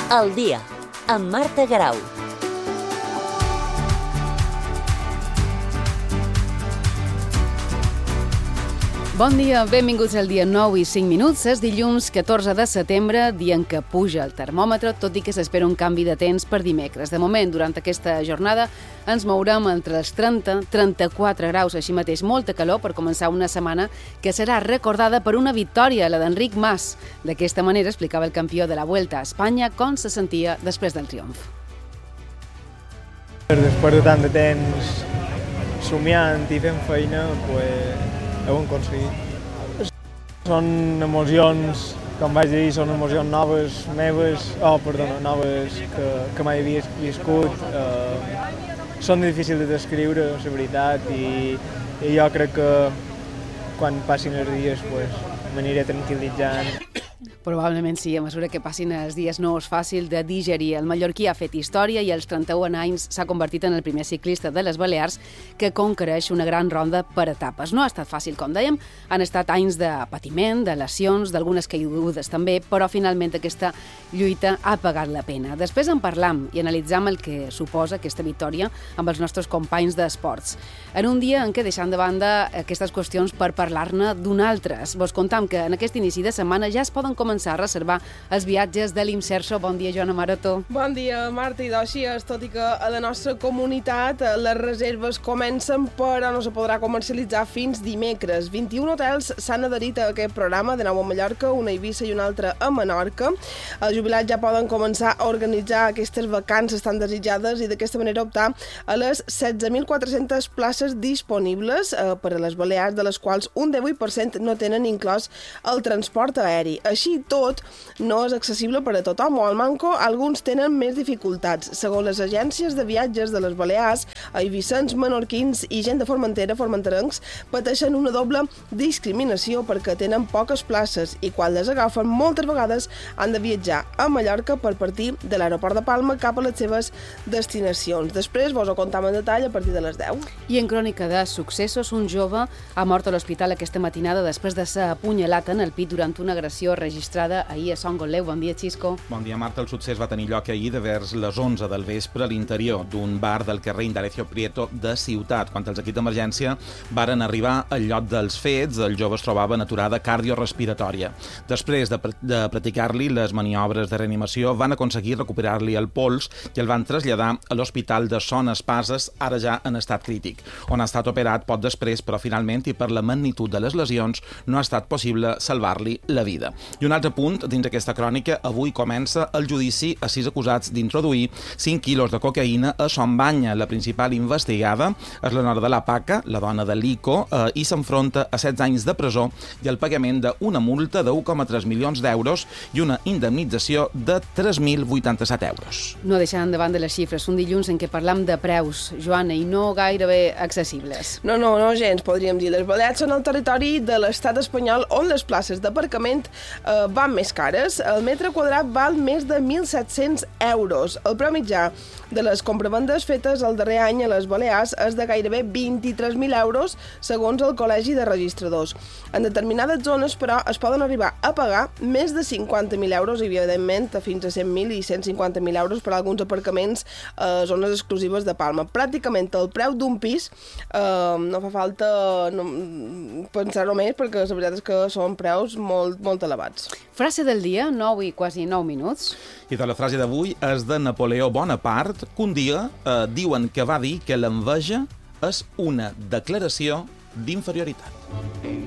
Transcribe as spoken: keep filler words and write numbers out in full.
Al dia, amb Marta Garau. Bon dia, benvinguts al dia nou i cinc minuts. És dilluns catorze de setembre, dia en què puja el termòmetre, tot i que s'espera un canvi de temps per dimecres. De moment, durant aquesta jornada, ens mourem entre els trenta i trenta-quatre graus, així mateix molta calor per començar una setmana que serà recordada per una victòria, la d'Enric Mas. D'aquesta manera explicava el campió de la Vuelta a Espanya com se sentia després del triomf. Després de tant de temps somiant i fent feina, pues, ho hem aconseguit. Són emocions, com vaig dir, són emocions noves, meves, oh, perdona, noves que, que mai havia viscut. Eh, són difícils de descriure, la veritat, i, i jo crec que quan passin els dies pues, m'aniré tranquil·litzant. Probablement sí, a mesura que passin els dies no és fàcil de digerir. El mallorquí ha fet història i als trenta-un anys s'ha convertit en el primer ciclista de les Balears que conquereix una gran ronda per etapes. No ha estat fàcil, com dèiem, han estat anys de patiment, de lesions, d'algunes caigudes també, però finalment aquesta lluita ha pagat la pena. Després en parlam i analitzam el que suposa aquesta victòria amb els nostres companys d'esports. En un dia en què deixant de banda aquestes qüestions per parlar-ne d'un altres. Vos contam que en aquest inici de setmana ja es poden començar a reservar els viatges de l'Imserso. Bon dia, Joana Marató. Bon dia, Marta, i d'així és, tot i que a la nostra comunitat les reserves comencen, però no se podrà comercialitzar fins dimecres. vint-i-un hotels s'han adherit a aquest programa, de nou a Mallorca, una a Eivissa i una altra a Menorca. Els jubilats ja poden començar a organitzar aquestes vacances tan desitjades i d'aquesta manera optar a les setze mil quatre-centes places disponibles eh, per a les Balears, de les quals un divuit per cent no tenen inclòs el transport aeri. Així tot, no és accessible per a tothom, o al manco alguns tenen més dificultats. Segons les agències de viatges de les Balears, eivissens, menorquins i gent de Formentera, formenterencs, pateixen una doble discriminació perquè tenen poques places i quan les agafen moltes vegades han de viatjar a Mallorca per partir de l'aeroport de Palma cap a les seves destinacions. Després vos ho contam en detall a partir de les deu. I en crònica de successos, un jove ha mort a l'hospital aquesta matinada després de ser apunyalat en el pit durant una agressió registrada ahir a Son Gotleu. Bon dia, Xisco. Bon dia, Marta. El succés va tenir lloc ahir de vers les onze del vespre a l'interior d'un bar del carrer Indalecio Prieto de Ciutat. Quan els equips d'emergència varen arribar al lloc dels fets, el jove es trobava en aturada cardiorespiratòria. Després de, pr de practicar-li les maniobres de reanimació, van aconseguir recuperar-li el pols i el van traslladar a l'hospital de Son Espases, ara ja en estat crític, on ha estat operat poc després, però finalment, i per la magnitud de les lesions, no ha estat possible salvar-li la vida. I un altre punt dins d'aquesta crònica, avui comença el judici a sis acusats d'introduir cinc quilos de cocaïna a Son Banya. La principal investigada és la nora de la Paca, la dona de l'Ico, eh, i s'enfronta a setze anys de presó i el pagament d'una multa de un coma tres milions d'euros i una indemnització de tres mil vuitanta-set euros. No deixant de banda les xifres, un dilluns en què parlam de preus, Joana, i no gairebé accessibles. No, no, no gens, podríem dir. Les Balears són el territori de l'estat espanyol on les places d'aparcament eh, van més cares. El metre quadrat val més de mil set-cents euros. El preu mitjà de les compravendes fetes el darrer any a les Balears és de gairebé vint-i-tres mil euros, segons el Col·legi de Registradors. En determinades zones, però, es poden arribar a pagar més de cinquanta mil euros i, evidentment, fins a cent mil i cent cinquanta mil euros per a alguns aparcaments a zones exclusives de Palma. Pràcticament el preu d'un pis eh, no fa falta no, pensar-ho més, perquè la veritat és que són preus molt, molt elevats. Frase del dia, nou i quasi nou minuts. I de la frase d'avui és de Napoleó Bonaparte, que un dia eh, diuen que va dir que l'enveja és una declaració d'inferioritat.